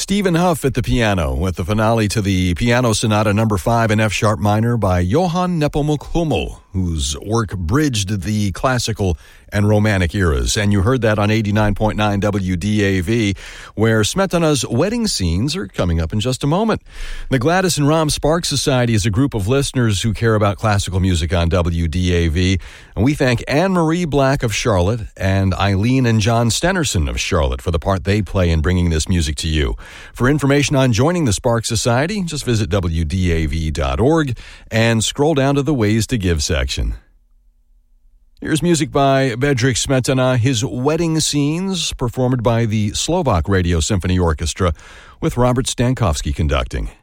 Stephen Huff at the piano with the finale to the Piano Sonata No. 5 in F-sharp minor by Johann Nepomuk Hummel, whose work bridged the classical and romantic eras. And you heard that on 89.9 WDAV, where Smetana's wedding scenes are coming up in just a moment. The Gladys and Ram Sparks Society is a group of listeners who care about classical music on WDAV. And we thank Anne-Marie Black of Charlotte and Eileen and John Stenerson of Charlotte for the part they play in bringing this music to you. For information on joining the Sparks Society, just visit WDAV.org and scroll down to the Ways to Give section. Here's music by Bedřich Smetana, his wedding scenes, performed by the Slovak Radio Symphony Orchestra, with Robert Stankovsky conducting.